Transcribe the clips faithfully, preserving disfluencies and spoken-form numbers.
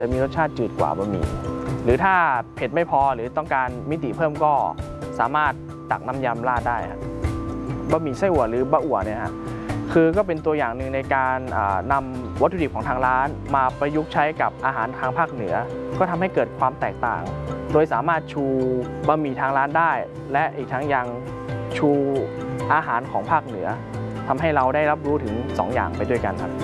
จะมีรสชาติจืดกว่าบะหมี่หรือถ้าเผ็ดไม่พอหรือต้องการมิติเพิ่มก็สามารถตักน้ำยำราดได้ครับบะหมี่ไส้อั่วหรือบะอั่วเนี่ยฮะคือก็เป็นตัวอย่างหนึ่งในการนำวัตถุดิบของทางร้านมาประยุกต์ใช้กับอาหารทางภาคเหนือก็ทำให้เกิดความแตกต่างโดยสามารถชูบะหมี่ทางร้านได้และอีกทั้งยังชูอาหารของภาคเหนือทำให้เราได้รับรู้ถึงสองอย่างไปด้วยกันครับ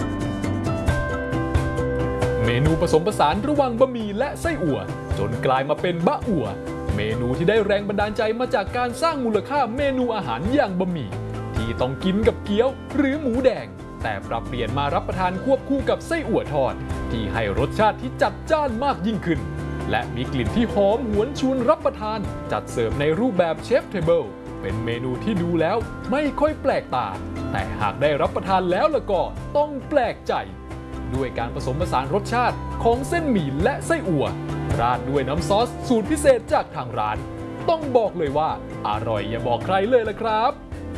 เมนูผสมผสานระหว่างบะหมี่และไส้อั่วจนกลายมาเป็นบะอั่วเมนูที่ได้แรงบันดาลใจมาจากการสร้างมูลค่าเมนูอาหารอย่างบะหมี่ที่ต้องกินกับเกี๊ยวหรือหมูแดงแต่ปรับเปลี่ยนมารับประทานควบคู่กับไส้อั่วทอดที่ให้รสชาติที่จัดจ้านมากยิ่งขึ้นและมีกลิ่นที่หอมหวนชวนรับประทานจัดเสิร์ฟในรูปแบบเชฟเทเบิลเป็นเมนูที่ดูแล้วไม่ค่อยแปลกตาแต่หากได้รับประทานแล้วล่ะก็ต้องแปลกใจด้วยการผสมผสานรสชาติของเส้นหมี่และไส้อั่วราดด้วยน้ำซอสสูตรพิเศษจากทางร้านต้องบอกเลยว่าอร่อยอย่าบอกใครเลยล่ะครับ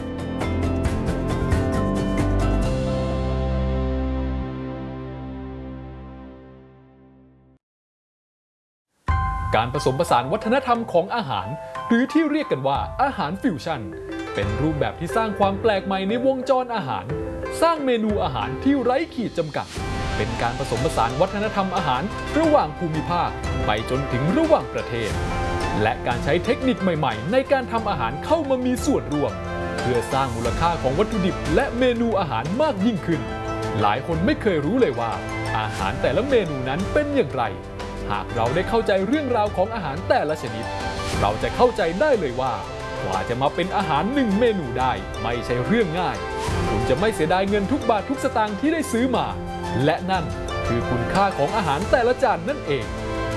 การผสมผสานวัฒนธรรมของอาหารหรือที่เรียกกันว่าอาหารฟิวชั่นเป็นรูปแบบที่สร้างความแปลกใหม่ในวงจรอาหารสร้างเมนูอาหารที่ไร้ขีดจำกัดเป็นการผสมผสานวัฒนธรรมอาหารระหว่างภูมิภาคไปจนถึงระหว่างประเทศและการใช้เทคนิคใหม่ๆในการทำอาหารเข้ามามีส่วนร่วมเพื่อสร้างมูลค่าของวัตถุดิบและเมนูอาหารมากยิ่งขึ้นหลายคนไม่เคยรู้เลยว่าอาหารแต่ละเมนูนั้นเป็นอย่างไรหากเราได้เข้าใจเรื่องราวของอาหารแต่ละชนิดเราจะเข้าใจได้เลยว่ากว่าจะมาเป็นอาหารหนึ่งเมนูได้ไม่ใช่เรื่องง่ายคุณจะไม่เสียดายเงินทุกบาททุกสตางค์ที่ได้ซื้อมาและนั่นคือคุณค่าของอาหารแต่ละจานนั่นเอง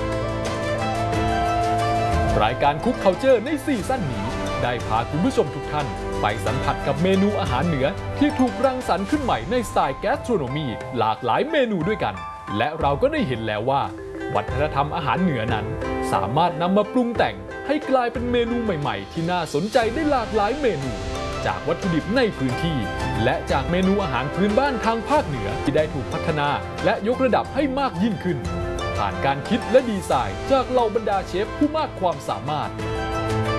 รายการคุกเคาน์เตอร์ในซีซั่นนี้ได้พาคุณผู้ชมทุกท่านไปสัมผัสกับเมนูอาหารเหนือที่ถูกรังสรรค์ขึ้นใหม่ในสไตล์แกสโทรโนมีหลากหลายเมนูด้วยกันและเราก็ได้เห็นแล้วว่าวัฒนธรรมอาหารเหนือนั้นสามารถนำมาปรุงแต่งให้กลายเป็นเมนูใหม่ๆที่น่าสนใจได้หลากหลายเมนูจากวัตถุดิบในพื้นที่และจากเมนูอาหารพื้นบ้านทางภาคเหนือที่ได้ถูกพัฒนาและยกระดับให้มากยิ่งขึ้นผ่านการคิดและดีไซน์จากเหล่าบรรดาเชฟผู้มากความสามารถ